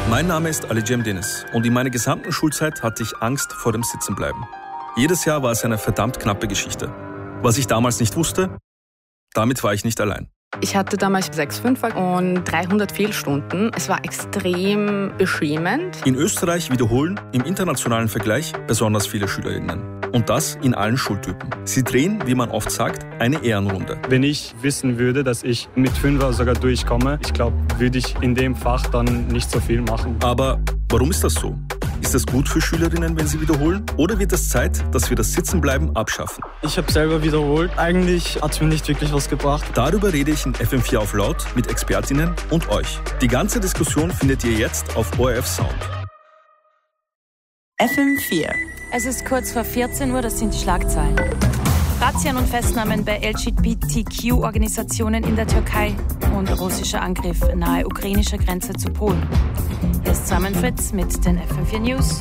Mein Name ist Ali Cemdeniz und in meiner gesamten Schulzeit hatte ich Angst vor dem Sitzenbleiben. Jedes Jahr war es eine verdammt knappe Geschichte. Was ich damals nicht wusste, damit war ich nicht allein. Ich hatte damals 6 Fünfer und 300 Fehlstunden. Es war extrem beschämend. In Österreich wiederholen im internationalen Vergleich besonders viele SchülerInnen. Und das in allen Schultypen. Sie drehen, wie man oft sagt, eine Ehrenrunde. Wenn ich wissen würde, dass ich mit 5er sogar durchkomme, ich glaube, würde ich in dem Fach dann nicht so viel machen. Aber warum ist das so? Ist das gut für Schülerinnen, wenn sie wiederholen? Oder wird es Zeit, dass wir das Sitzenbleiben abschaffen? Ich habe selber wiederholt. Eigentlich hat es mir nicht wirklich was gebracht. Darüber rede ich in FM4 auf Laut mit Expertinnen und euch. Die ganze Diskussion findet ihr jetzt auf ORF Sound. FM4. Es ist kurz vor 14 Uhr, das sind die Schlagzeilen. Razzien und Festnahmen bei LGBTQ-Organisationen in der Türkei und russischer Angriff nahe ukrainischer Grenze zu Polen. Hier ist Simon Fritz mit den FM4 News.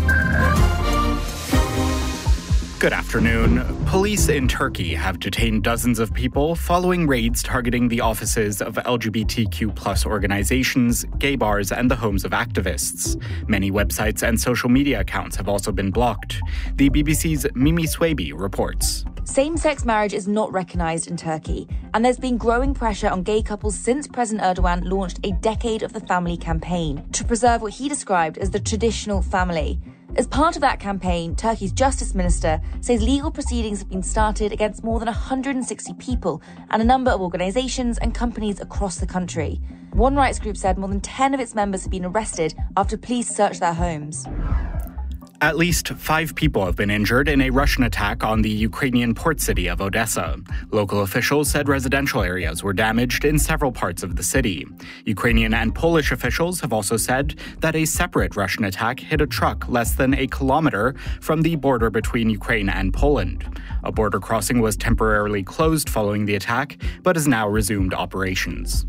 Good afternoon. Police in Turkey have detained dozens of people following raids targeting the offices of LGBTQ+ organizations, gay bars, and the homes of activists. Many websites and social media accounts have also been blocked. The BBC's Mimi Swaby reports. Same-sex marriage is not recognised in Turkey, and there's been growing pressure on gay couples since President Erdogan launched a Decade of the Family campaign to preserve what he described as the traditional family. As part of that campaign, Turkey's Justice Minister says legal proceedings have been started against more than 160 people and a number of organisations and companies across the country. One rights group said more than 10 of its members have been arrested after police searched their homes. At least 5 people have been injured in a Russian attack on the Ukrainian port city of Odessa. Local officials said residential areas were damaged in several parts of the city. Ukrainian and Polish officials have also said that a separate Russian attack hit a truck less than a kilometer from the border between Ukraine and Poland. A border crossing was temporarily closed following the attack, but has now resumed operations.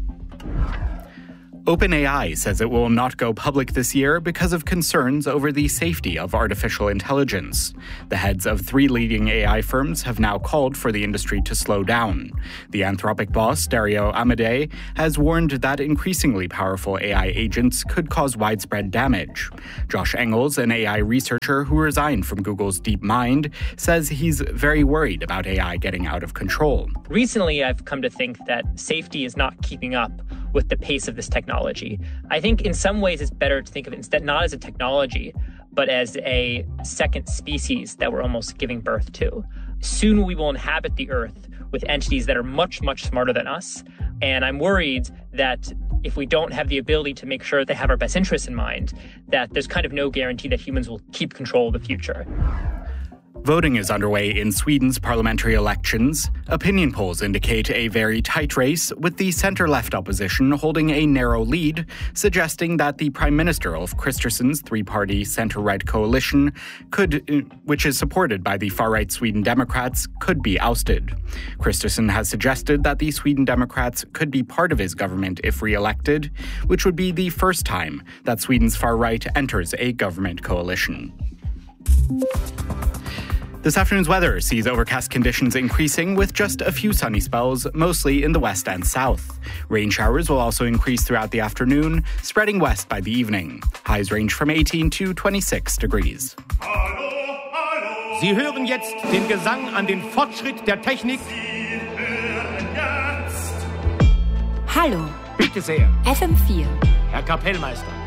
OpenAI says it will not go public this year because of concerns over the safety of artificial intelligence. The heads of 3 leading AI firms have now called for the industry to slow down. The Anthropic boss, Dario Amodei, has warned that increasingly powerful AI agents could cause widespread damage. Josh Engels, an AI researcher who resigned from Google's DeepMind, says he's very worried about AI getting out of control. Recently, I've come to think that safety is not keeping up with the pace of this technology. I think in some ways it's better to think of it instead not as a technology, but as a second species that we're almost giving birth to. Soon we will inhabit the Earth with entities that are much, much smarter than us. And I'm worried that if we don't have the ability to make sure they have our best interests in mind, that there's kind of no guarantee that humans will keep control of the future. Voting is underway in Sweden's parliamentary elections. Opinion polls indicate a very tight race, with the centre-left opposition holding a narrow lead, suggesting that the Prime Minister Ulf Kristersson's 3-party centre-right coalition which is supported by the far-right Sweden Democrats, could be ousted. Kristersson has suggested that the Sweden Democrats could be part of his government if re-elected, which would be the first time that Sweden's far-right enters a government coalition. This afternoon's weather sees overcast conditions increasing with just a few sunny spells, mostly in the west and south. Rain showers will also increase throughout the afternoon, spreading west by the evening. Highs range from 18 to 26 degrees. Sie hören jetzt den Gesang an den Fortschritt der Technik. Hallo. Bitte sehr. FM4. Herr Kapellmeister.